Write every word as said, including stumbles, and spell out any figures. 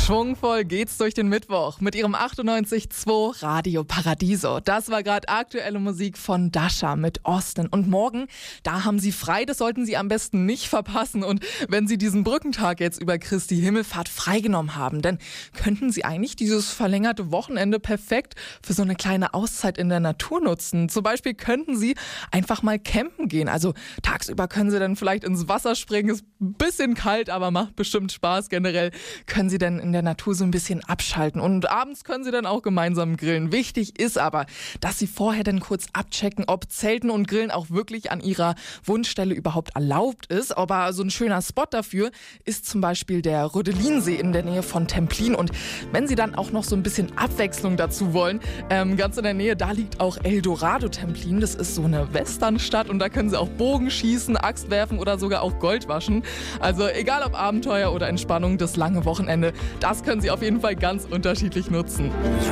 Schwungvoll geht's durch den Mittwoch mit ihrem achtundneunzig Komma zwei Radio Paradiso. Das war gerade aktuelle Musik von Dasha mit Austin. Und morgen, da haben sie frei, das sollten Sie am besten nicht verpassen. Und wenn Sie diesen Brückentag jetzt über Christi Himmelfahrt freigenommen haben, dann könnten Sie eigentlich dieses verlängerte Wochenende perfekt für so eine kleine Auszeit in der Natur nutzen. Zum Beispiel könnten Sie einfach mal campen gehen. Also tagsüber können Sie dann vielleicht ins Wasser springen, ist ein bisschen kalt, aber macht bestimmt Spaß. Generell können Sie dann in der Natur so ein bisschen abschalten und abends können Sie dann auch gemeinsam grillen. Wichtig ist aber, dass Sie vorher dann kurz abchecken, ob Zelten und Grillen auch wirklich an Ihrer Wunschstelle überhaupt erlaubt ist. Aber so ein schöner Spot dafür ist zum Beispiel der Rödelinsee in der Nähe von Templin. Und wenn Sie dann auch noch so ein bisschen Abwechslung dazu wollen, ähm, ganz in der Nähe, da liegt auch Eldorado Templin. Das ist so eine Westernstadt und da können Sie auch Bogen schießen, Axt werfen oder sogar auch Gold waschen. Also egal ob Abenteuer oder Entspannung, das lange Wochenende, das können Sie auf jeden Fall ganz unterschiedlich nutzen.